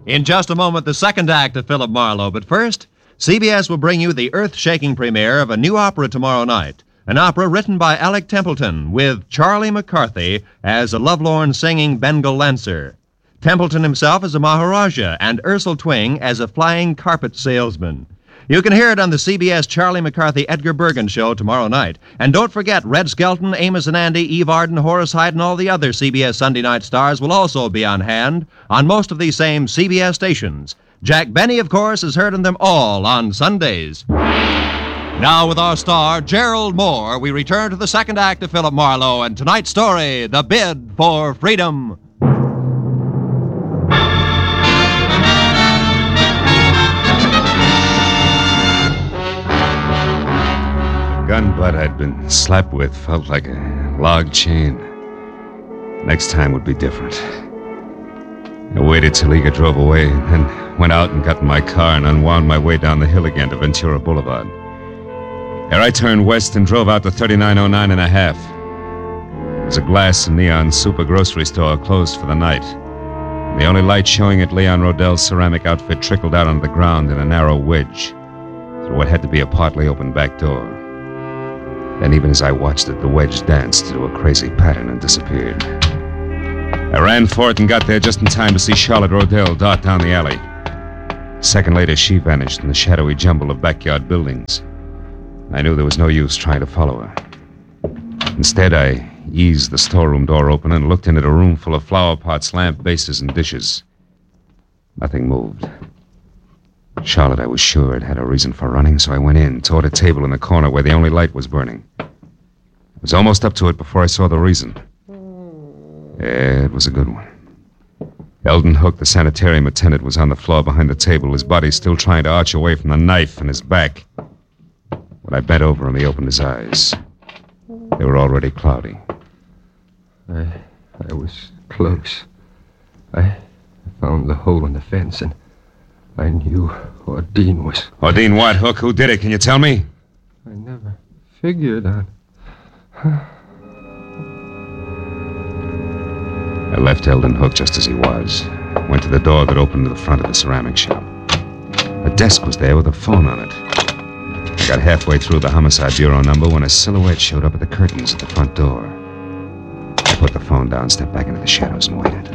In just a moment, the second act of Philip Marlowe. But first, CBS will bring you the earth-shaking premiere of a new opera tomorrow night. An opera written by Alec Templeton with Charlie McCarthy as a lovelorn singing Bengal Lancer. Templeton himself as a Maharaja and Ursel Twing as a flying carpet salesman. You can hear it on the CBS Charlie McCarthy Edgar Bergen show tomorrow night. And don't forget, Red Skelton, Amos and Andy, Eve Arden, Horace Hyde, and all the other CBS Sunday night stars will also be on hand on most of these same CBS stations. Jack Benny, of course, is heard in them all on Sundays. Now, with our star, Gerald Moore, we return to the second act of Philip Marlowe and tonight's story, The Bid for Freedom. Gun butt I'd been slapped with felt like a log chain. Next time would be different. I waited till Liga drove away, and then went out and got in my car and unwound my way down the hill again to Ventura Boulevard. There I turned west and drove out to 3909 and a half. It was a glass and neon super grocery store closed for the night. The only light showing at Leon Rodell's ceramic outfit trickled out onto the ground in a narrow wedge through what had to be a partly open back door. Then even as I watched it, the wedge danced into a crazy pattern and disappeared. I ran for it and got there just in time to see Charlotte Rodell dart down the alley. A second later, she vanished in the shadowy jumble of backyard buildings. I knew there was no use trying to follow her. Instead, I eased the storeroom door open and looked into the room full of flower pots, lamp bases, and dishes. Nothing moved. Charlotte, I was sure, had a reason for running, so I went in, toward a table in the corner where the only light was burning. I was almost up to it before I saw the reason. Yeah, it was a good one. Eldon Hook, the sanitarium attendant, was on the floor behind the table, his body still trying to arch away from the knife in his back. When I bent over him, he opened his eyes. They were already cloudy. I was close. I found the hole in the fence, and I knew Ordine was... Ordine what, Hook? Who did it? Can you tell me? I never figured on... I left Eldon Hook just as he was. Went to the door that opened to the front of the ceramic shop. A desk was there with a phone on it. I got halfway through the Homicide Bureau number when a silhouette showed up at the curtains at the front door. I put the phone down, stepped back into the shadows, and waited.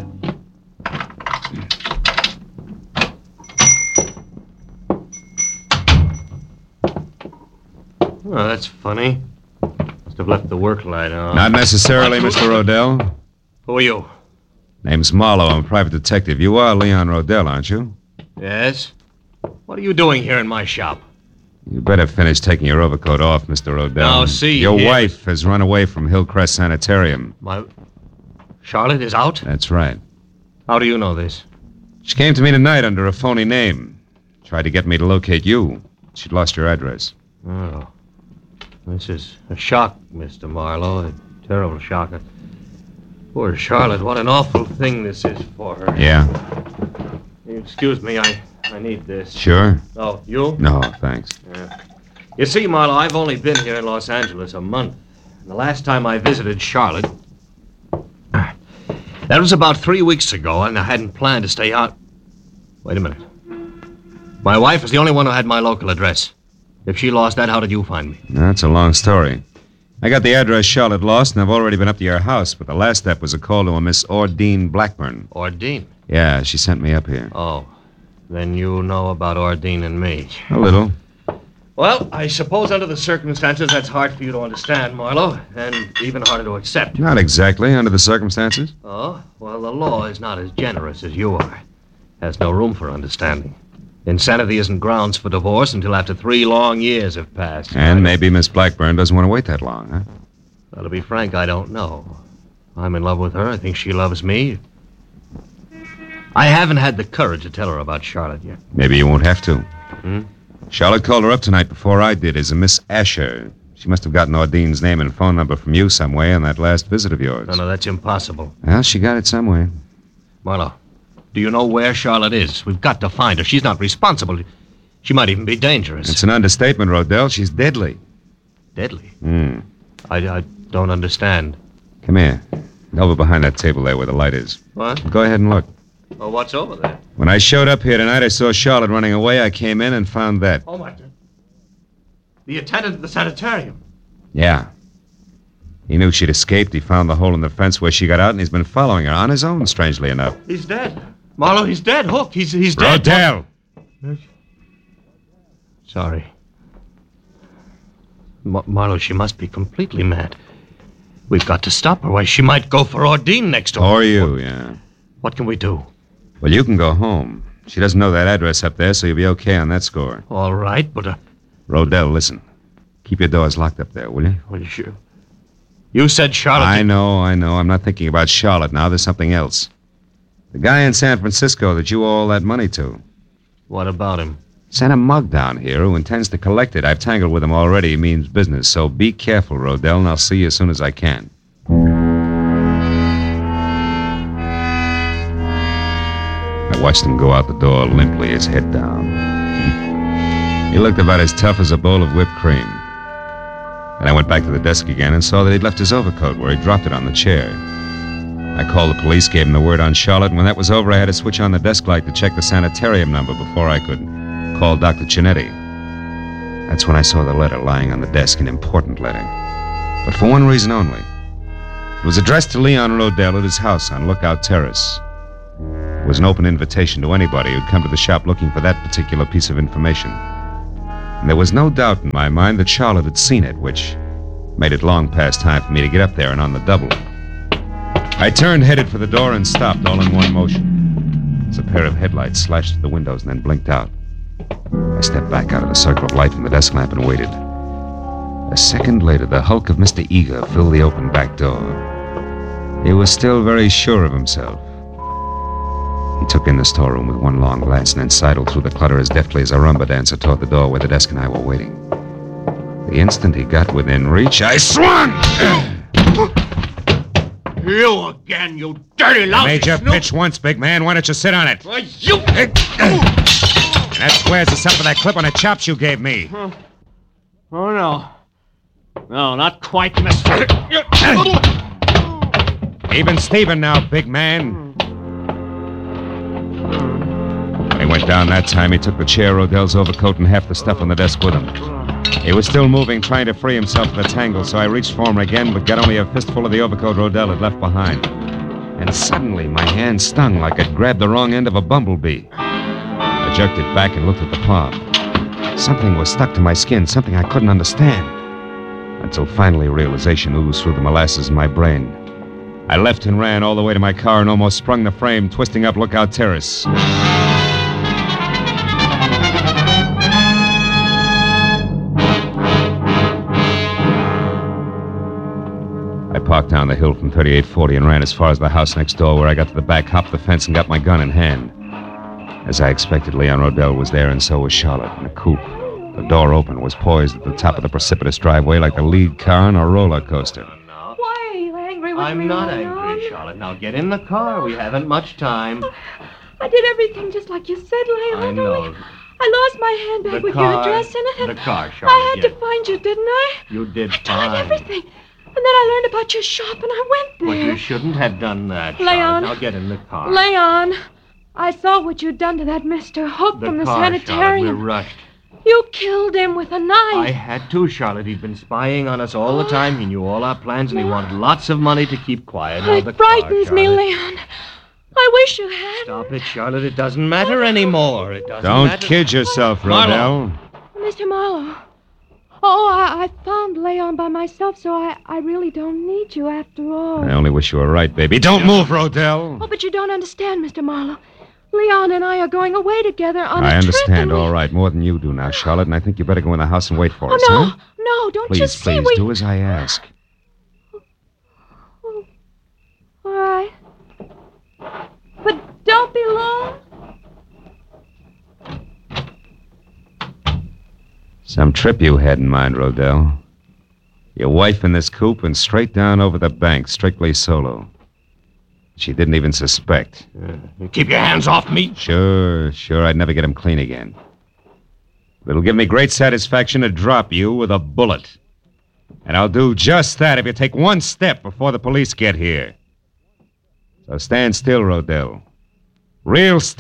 Oh, that's funny. Must have left the work light on. Not necessarily, Mr. Rodell. Who are you? Name's Marlowe. I'm a private detective. You are Leon Rodell, aren't you? Yes? What are you doing here in my shop? You better finish taking your overcoat off, Mr. Rodell. Now, see Your here. wife has run away from Hillcrest Sanitarium. My... Charlotte is out? That's right. How do you know this? She came to me tonight under a phony name. Tried to get me to locate you. She'd lost your address. Oh. This is a shock, Mr. Marlowe. A terrible shock. Poor Charlotte, what an awful thing this is for her. Yeah? Excuse me, I need this. Sure? Oh, you? No, thanks. Yeah. You see, Marlowe, I've only been here in Los Angeles a month. And the last time I visited Charlotte... That was about 3 weeks ago, and I hadn't planned to stay out... Wait a minute. My wife was the only one who had my local address. If she lost that, how did you find me? That's a long story. I got the address Charlotte lost, and I've already been up to your house, but the last step was a call to a Miss Ordine Blackburn. Ordine? Yeah, she sent me up here. Oh, then you know about Ordine and me. A little. Well, I suppose under the circumstances, that's hard for you to understand, Marlowe, and even harder to accept. Not exactly, under the circumstances. Oh, well, the law is not as generous as you are. Has no room for understanding. Insanity isn't grounds for divorce until after 3 long years have passed. And maybe Miss Blackburn doesn't want to wait that long, huh? Well, to be frank, I don't know. I'm in love with her. I think she loves me. I haven't had the courage to tell her about Charlotte yet. Maybe you won't have to. Hmm? Charlotte called her up tonight before I did as a Miss Asher. She must have gotten Ordine's name and phone number from you some way on that last visit of yours. No, that's impossible. Well, she got it some way. Marlowe, do you know where Charlotte is? We've got to find her. She's not responsible. She might even be dangerous. It's an understatement, Rodell. She's deadly. Deadly? Hmm. I don't understand. Come here. Over behind that table there where the light is. What? Go ahead and look. Well, what's over there? When I showed up here tonight, I saw Charlotte running away. I came in and found that. Oh, my God. The attendant at the sanitarium. Yeah. He knew she'd escaped. He found the hole in the fence where she got out, and he's been following her on his own, strangely enough. He's dead. Marlowe, he's dead. Hook, he's dead. Rodell! Sorry. Marlowe, she must be completely mad. We've got to stop her. Why, she might go for Ordine next door. Or you, yeah. What can we do? Well, you can go home. She doesn't know that address up there, so you'll be okay on that score. All right, but... Rodell, listen. Keep your doors locked up there, will you? Well, sure. You said Charlotte... I know. I'm not thinking about Charlotte now. There's something else. The guy in San Francisco that you owe all that money to. What about him? Sent a mug down here who intends to collect it. I've tangled with him already. He means business. So be careful, Rodell, and I'll see you as soon as I can. I watched him go out the door limply, his head down. He looked about as tough as a bowl of whipped cream. Then I went back to the desk again and saw that he'd left his overcoat where he dropped it on the chair. I called the police, gave him the word on Charlotte, and when that was over, I had to switch on the desk light to check the sanitarium number before I could call Dr. Cinetti. That's when I saw the letter lying on the desk, an important letter. But for one reason only. It was addressed to Leon Rodell at his house on Lookout Terrace. It was an open invitation to anybody who'd come to the shop looking for that particular piece of information. And there was no doubt in my mind that Charlotte had seen it, which made it long past time for me to get up there and on the double. I turned, headed for the door, and stopped all in one motion as a pair of headlights slashed through the windows and then blinked out. I stepped back out of the circle of light from the desk lamp and waited. A second later, the hulk of Mr. Eager filled the open back door. He was still very sure of himself. He took in the storeroom with one long glance and then sidled through the clutter as deftly as a rumba dancer toward the door where the desk and I were waiting. The instant he got within reach, I swung! You again, you dirty lousy I made your snoop. pitch once, big man. Why don't you sit on it? Why, you... And that squares us up for that clip on the chops you gave me. Oh, no. No, not quite, mister. Even Steven now, big man. When he went down that time, he took the chair, Rodell's overcoat, and half the stuff on the desk with him. He was still moving, trying to free himself from the tangle, so I reached for him again, but got only a fistful of the overcoat Rodell had left behind. And suddenly, my hand stung like I'd grabbed the wrong end of a bumblebee. I jerked it back and looked at the palm. Something was stuck to my skin, something I couldn't understand. Until finally realization oozed through the molasses in my brain. I left and ran all the way to my car and almost sprung the frame, twisting up Lookout Terrace. I parked down the hill from 3840 and ran as far as the house next door, where I got to the back, hopped the fence, and got my gun in hand. As I expected, Leon Rodell was there, and so was Charlotte in a coupe. The door open, was poised at the top of the precipitous driveway like the lead car on a roller coaster. Why are you angry with me? I'm not Leon? angry, Charlotte. Now get in the car. We haven't much time. I did everything just like you said, Leon. I know. I lost my handbag with your address in it. The car, Charlotte. I had to find you, didn't I? You did I fine. tried everything. And then I learned about your shop and I went But there. you shouldn't have done that, Charlotte. Leon. Now get in the car. Leon, I saw what you'd done to that Mr. Hook from the car, sanitarium. Charlotte. We rushed. You killed him with a knife. I had to, Charlotte. He'd been spying on us all the time. He knew all our plans, and he wanted lots of money to keep quiet. Now, the It frightens car, me, Charlotte. Leon. I wish you had. Stop it, Charlotte. It doesn't matter anymore. It doesn't Don't matter. kid yourself, Marlowe. Rodell. Mr. Marlowe. Oh, I found Leon by myself, so I really don't need you after all. I only wish you were right, baby. Don't move, Rodell. Oh, but you don't understand, Mr. Marlowe. Leon and I are going away together on a I trip. understand, and we- all right. More than you do now, Charlotte, and I think you better go in the house and wait for us, Oh, no. huh? No, don't Please, you see please, we... do as I ask. All right. But don't be long. Some trip you had in mind, Rodell. Your wife in this coupe and straight down over the bank, strictly solo. She didn't even suspect. Keep your hands off me. Sure, I'd never get him clean again. But it'll give me great satisfaction to drop you with a bullet. And I'll do just that if you take one step before the police get here. So stand still, Rodell. Real